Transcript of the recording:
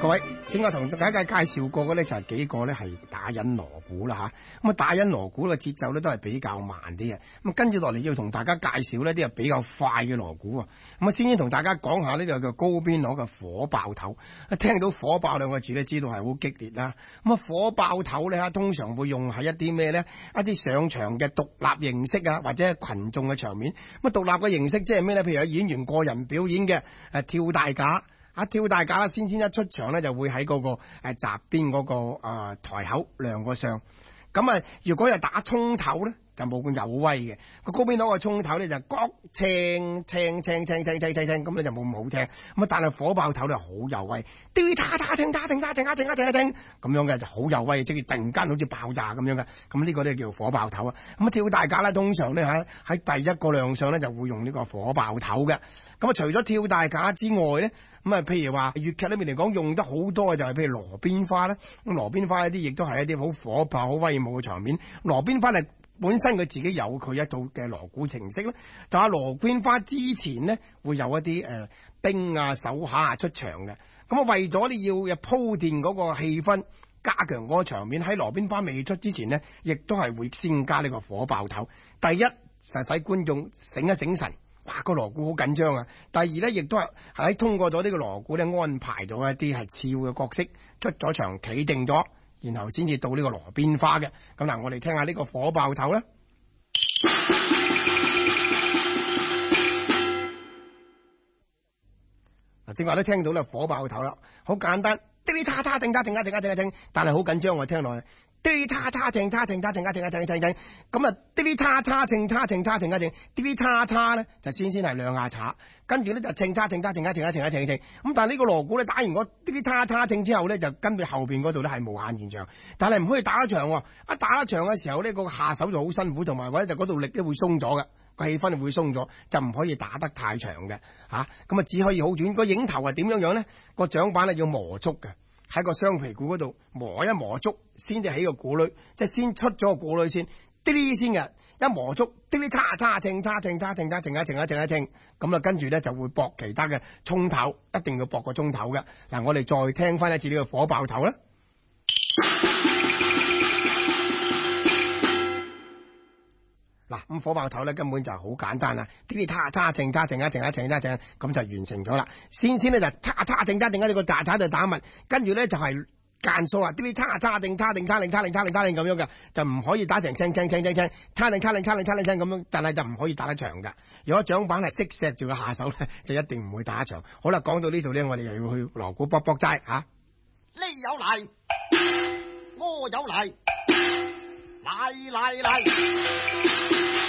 各位，正我同大家介紹過嘅咧就係幾個咧係打緊鑼鼓啦吓，咁啊打緊鑼鼓嘅節奏咧都係比較慢啲嘅，咁跟住落嚟要同大家介紹呢啲係比較快嘅鑼鼓啊，咁啊先同大家講下呢個叫高邊鑼嘅火爆頭，聽到火爆兩個字咧知道係好激烈啦，咁啊火爆頭咧通常會用喺一啲咩咧？一啲上場嘅獨立形式啊，或者群眾嘅場面，咁啊獨立嘅形式即係咩咧？譬如有演員個人表演嘅跳大架。跳大架先一出場咧，就會喺嗰個閘邊嗰個台口亮個相。咁啊，如果係打衝頭咧，就冇咁有威嘅。個高邊鑼個衝頭咧就各青咁咧就冇咁好聽。咁啊，但係火爆頭咧好有威，叮叉叉清咁樣嘅就好有威，即係突然間好似爆炸咁樣嘅。咁呢個咧叫火爆頭啊。咁啊跳大架咧，通常咧喺第一個亮相咧就會用呢個火爆頭嘅。咁啊，除咗跳大架之外咧，咁啊，譬如話粵劇裏面嚟講用得好多嘅就係譬如鑼邊花啦。咁鑼邊花一啲亦都係一啲好火爆、好威武嘅場面。鑼邊花係本身佢自己有佢一套嘅鑼鼓程式咧，就喺鑼邊花之前呢，會有一啲兵啊手下出場嘅。咁啊，為咗你要鋪墊嗰個氣氛，加強嗰個場面，喺鑼邊花未出之前呢，亦都係會先加呢個火爆頭。第一就使觀眾醒一醒神。哇！個鑼鼓好緊張啊！第二咧，亦都係喺通過咗呢個鑼鼓咧安排咗一啲係次要嘅角色出咗場企定咗，然後先至到呢個鑼邊花嘅。咁嗱，我哋聽下呢個火爆頭啦。嗱，正話都聽到啦，火爆頭啦，好簡單，叮叮叉叉正叉正叉正叉正叉正，但係好緊張我聽落去。滴叉叉正叉正叉正叉正叉正正，咁啊滴叉叉正叉正叉正叉正，滴叉叉咧就先係兩下叉，跟住咧就正叉正叉正叉正叉正叉正正，咁但係呢個鑼鼓咧打完嗰滴叉叉正之後咧，就跟住後邊嗰度咧係無限延長，但係唔可以打一場喎，一打一場嘅時候咧個下手就好辛苦，同埋或者就嗰度力都會鬆咗嘅，個氣氛會鬆咗，就唔可以打得太長嘅嚇，咁啊只可以好短。個影頭係點樣咧？個掌板咧要磨足嘅。喺個雙皮鼓嗰度磨一磨足，先至起個鼓女，即係先出咗個鼓女先，啲先嘅，一磨足，啲叉叉正叉正叉正叉正一正一正一正，咁啊跟住咧就會駁其他嘅衝頭，一定要駁個衝頭嘅。嗱，我哋再聽翻一次呢個火爆頭啦。嗱，咁火爆頭咧根本就係好簡單啦，啲叉叉正叉正一正一正一正，咁就完成咗啦。先咧就叉叉正叉正一呢個炸叉就打密，跟住咧就係間數啊，啲叉叉正叉正叉正叉正叉正叉正咁樣嘅，就唔可以打成正叉正咁樣，但係就唔可以打得長噶。如果掌板係識錫住個下手咧，就一定唔會打得長。好啦，講到呢度咧，我哋又要去鑼鼓卜卜齋嚇。 呢有嚟，我有嚟，嚟。